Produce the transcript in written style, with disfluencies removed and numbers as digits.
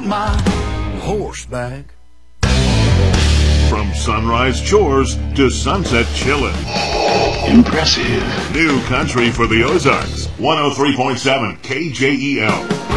on my horseback. From sunrise chores to sunset chillin'. Impressive. New country for the Ozarks. 103.7 KJEL.